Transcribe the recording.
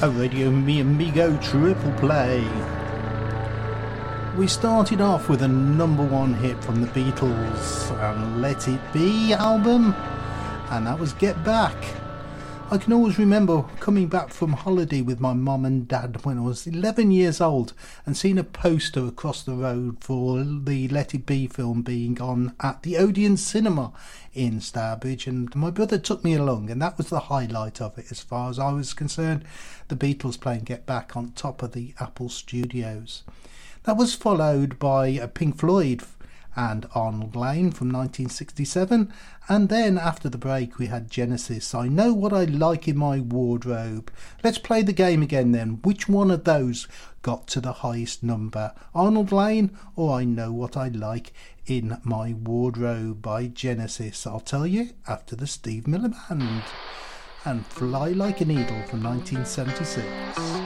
A Radio Mi Amigo triple play. We started off with a number one hit from the Beatles and Let It Be album, and that was Get Back. I can always remember coming back from holiday with my mum and dad when I was 11 years old and seeing a poster across the road for the Let It Be film being on at the Odeon Cinema in Stourbridge, and my brother took me along, and that was the highlight of it as far as I was concerned, the Beatles playing Get Back on top of the Apple Studios. That was followed by Pink Floyd and Arnold Layne from 1967, and then after the break we had Genesis, I Know What I Like in My Wardrobe. Let's play the game again then. Which one of those got to the highest number, Arnold Layne or I Know What I Like in My Wardrobe by Genesis? I'll tell you after the Steve Miller Band and Fly Like an Eagle from 1976.